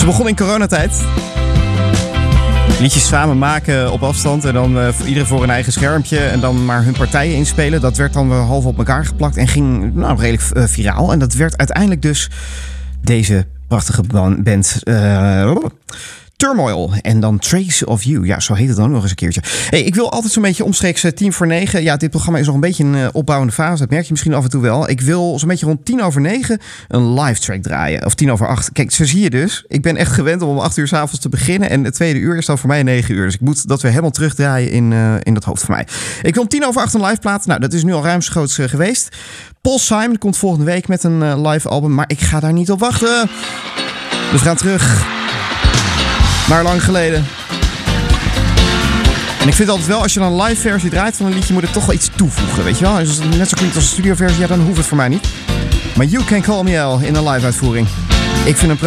Ze begon in coronatijd. Liedjes samen maken op afstand en dan ieder voor een eigen schermpje en dan maar hun partijen inspelen. Dat werd dan weer half op elkaar geplakt en ging redelijk viraal. En dat werd uiteindelijk dus deze prachtige band Turmoil en dan Trace of You. Ja, zo heet het dan nog eens een keertje. Hey, ik wil altijd zo'n beetje omstreeks 9:10. Ja, dit programma is nog een beetje een opbouwende fase. Dat merk je misschien af en toe wel. Ik wil zo'n beetje rond 9:10 een live track draaien. Of 7:50. Kijk, zo zie je dus. Ik ben echt gewend om 8:00 's avonds te beginnen. En het tweede uur is dan voor mij 9 uur. Dus ik moet dat weer helemaal terugdraaien in dat hoofd van mij. Ik wil om 7:50 een live plaat. Nou, dat is nu al ruimschoots geweest. Paul Simon komt volgende week met een live album. Maar ik ga daar niet op wachten. Dus we gaan terug naar lang geleden. En ik vind altijd wel, als je dan een live versie draait van een liedje, moet het toch wel iets toevoegen, weet je wel? Als het net zo klinkt als een studioversie, ja, dan hoeft het voor mij niet. Maar You Can Call Me Al in een live uitvoering. Ik vind hem